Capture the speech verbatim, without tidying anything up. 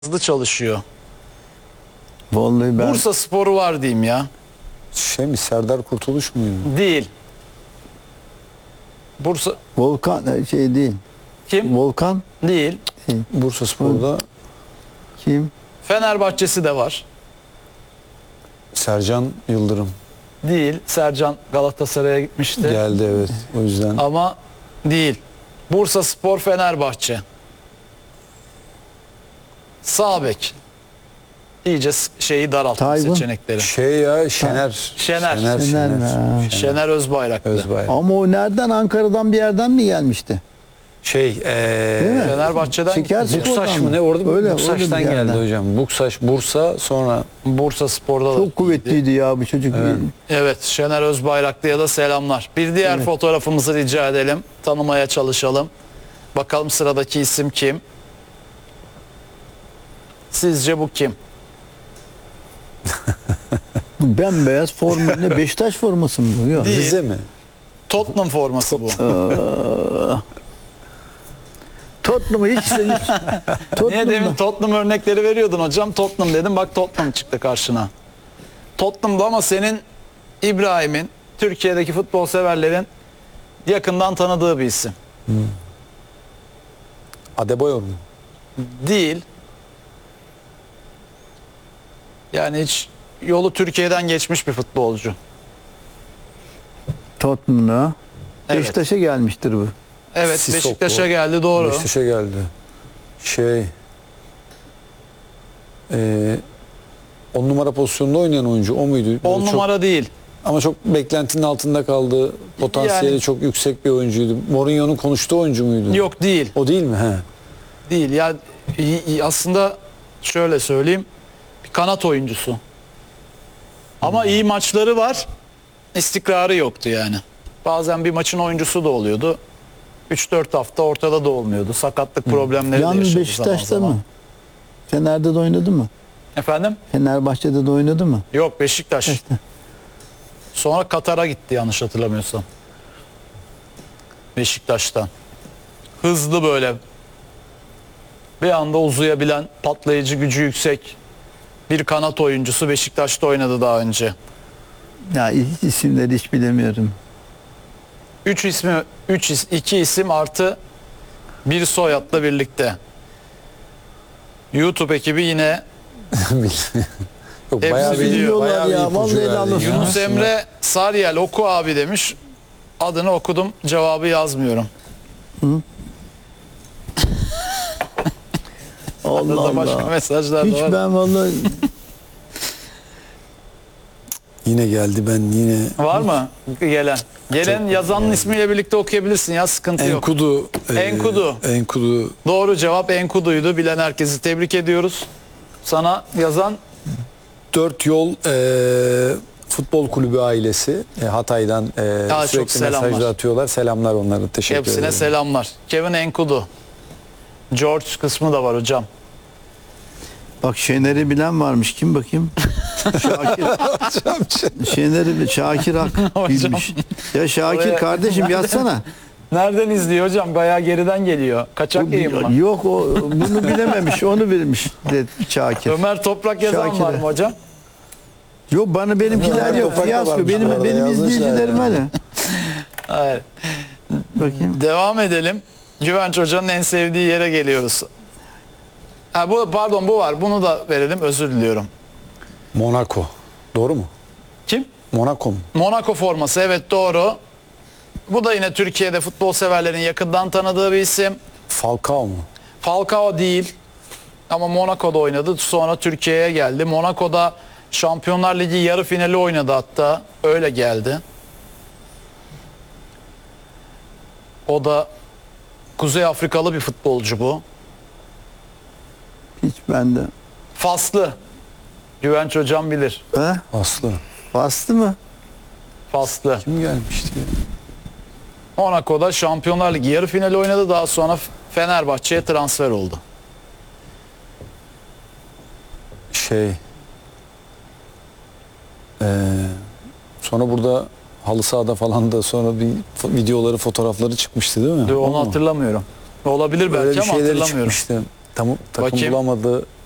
hızlı çalışıyor. Vallahi ben Bursa Sporu var diyeyim ya. Şey mi, Serdar Kurtuluş muydu? Değil. Bursa Volkan şey değil. kim? Volkan Değil. Bursa Spor'da kim? Fenerbahçesi de var. Sercan Yıldırım Değil. Sercan Galatasaray'a gitmişti. geldi, evet. O yüzden Ama değil. Bursa Spor Fenerbahçe. Sağ bek. İyice s- şeyi daralttım, Tayfun. seçenekleri. şey ya Şener. Şener. Şener, Şener mi? Ha. Şener Özbayraklı. Özbay. Ama o nereden? Ankara'dan bir yerden mi gelmişti? Şey, eee Değil mi? Fenerbahçe'den Şeker gitti. Spor'dan Buksaş mı? mı ne? Orada Öyle, Buksaş'tan öyle bir geldi yerden. hocam. Buksaş, Bursa, sonra Bursa Spor'da da. Çok kuvvetliydi ya bu çocuk. Evet. Evet, Şener Özbayraklı'ya da selamlar. Bir diğer Evet. fotoğrafımızı rica edelim. Tanımaya çalışalım. Bakalım sıradaki isim kim? Sizce bu kim? Bu bembeyaz forma ne? Beşiktaş forması mı bu? Yok. Değil. Rize mi? Tottenham forması bu. Tottenham'ı hiç hiç. Niye Tottenham'da. demin Tottenham örnekleri veriyordun hocam? Tottenham dedim, bak Tottenham çıktı karşına. Tottenham'da ama senin İbrahim'in, Türkiye'deki futbol severlerin yakından tanıdığı bir isim. Adebayor mu? Değil. Yani hiç yolu Türkiye'den geçmiş bir futbolcu. Tottenham'da. Evet. Beşiktaş'a gelmiştir bu. Evet, Sissoko. Beşiktaş'a geldi, doğru. Beşiktaş'a geldi. Şey, eee on numara pozisyonunda oynayan oyuncu o muydu? on Böyle çok- numara değil. Ama çok beklentinin altında kaldı. Potansiyeli Yani- çok yüksek bir oyuncuydu. Mourinho'nun konuştuğu oyuncu muydu? Yok, değil. O değil mi? He. Değil. Ya i- i- aslında şöyle söyleyeyim. Bir kanat oyuncusu. Ama iyi maçları var. İstikrarı yoktu yani. Bazen bir maçın oyuncusu da oluyordu. üç dört hafta ortada da olmuyordu. Sakatlık problemleri de Yalnız yaşadı Beşiktaş'ta zaman zaman. mı? Fener'de de oynadı mı? Efendim? Fenerbahçe'de de oynadı mı? Yok, Beşiktaş. İşte. Sonra Katar'a gitti yanlış hatırlamıyorsam. Beşiktaş'tan. Hızlı böyle. Bir anda uzayabilen, patlayıcı gücü yüksek bir kanat oyuncusu, Beşiktaş'ta oynadı daha önce. Ya hiç isimleri hiç bilemiyorum. Üç ismi, üç is, iki isim artı bir soyadla birlikte. YouTube ekibi yine Yok, Hepsi bayağı bir, biliyor. bayağı bir Ya, ipucu vallahi verdi helal olsun. ya. Yunus Emre Sarıyel oku abi demiş. Adını okudum, cevabı yazmıyorum. Allah Burada başka Allah. mesajlar Hiç da var. ben vallahi Yine geldi, ben yine Var mı gelen? Gelen Çok- yazanın ismiyle birlikte okuyabilirsin ya, sıkıntı yok. Enkudu. e, Enkudu. Enkudu. Doğru cevap Enkudu'ydu. Bilen herkesi tebrik ediyoruz. Sana yazan Dört Yol e, Futbol Kulübü ailesi e, Hatay'dan e, Ya, çok sürekli selamlar. mesajlar atıyorlar. Selamlar onlara. Teşekkür hepsine ederim. selamlar. Kevin Enkudu. George kısmı da var hocam. bak Şener'i bilen varmış. Kim bakayım? Şakir. Şener'i Şakir Ak bilmiş. Ya Şakir Oraya- kardeşim yazsana. Nereden izliyor hocam? Bayağı geriden geliyor. Kaçak yayın mı? Yok o bunu bilememiş. Onu bilmiş de Şakir. Ömer Toprak yazan Şakir'e. var mı hocam? Yok bana benimkiler Ömer yok. Toprak da Fiyasko. varmış Benim bu arada, benim yazmışlar izleyicilerim yani. öyle. Hayır. Bakayım. Devam edelim. Güvenç Hoca'nın en sevdiği yere geliyoruz. Ha, bu, pardon bu var. Bunu da verelim. Özür diliyorum. Monaco. Doğru mu? Kim? Monaco mu? Monaco forması. Evet, doğru. Bu da yine Türkiye'de futbol severlerin yakından tanıdığı bir isim. Falcao mu? Falcao değil. Ama Monaco'da oynadı. Sonra Türkiye'ye geldi. Monaco'da Şampiyonlar Ligi yarı finali oynadı hatta. Öyle geldi. O da Kuzey Afrikalı bir futbolcu bu. Hiç bende. Faslı. Güvenç hocam bilir. Ha? Aslı. Bastı mı? Faslı. Kim gelmişti ya? Monaco'da Şampiyonlar Ligi yarı finali oynadı. Daha sonra Fenerbahçe'ye transfer oldu. Şey. Ee, sonra burada halı sahada falan da sonra bir fo- videoları, fotoğrafları çıkmıştı değil mi? Onu O mu? hatırlamıyorum. Olabilir Böyle belki bir ama şeyleri hatırlamıyorum. çıkmıştı. Tam, takım Bakayım. bulamadı.